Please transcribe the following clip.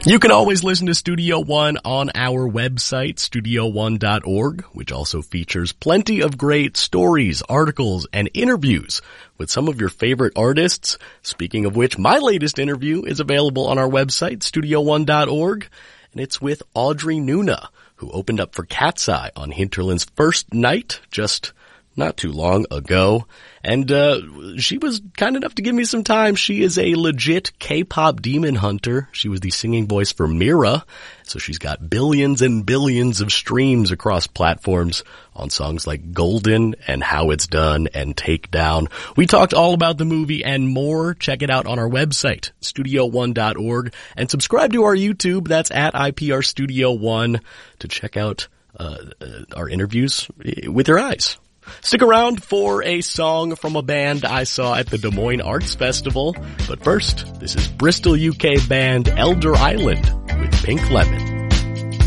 You can always listen to Studio One on our website, studio1.org, which also features plenty of great stories, articles, and interviews with some of your favorite artists. Speaking of which, my latest interview is available on our website, studio1.org, and it's with Audrey Nuna, who opened up for Cat's Eye on Hinterland's first night just not too long ago. And she was kind enough to give me some time. She is a legit K-pop demon hunter. She was the singing voice for Mira, so she's got billions and billions of streams across platforms on songs like Golden and How It's Done and Take Down. We talked all about the movie and more. Check it out on our website, studio1.org, and subscribe to our YouTube. That's at IPR Studio One to check out our interviews with your eyes. Stick around for a song from a band I saw at the Des Moines Arts Festival. But first, this is Bristol, UK band Elder Island with Pink Lemon.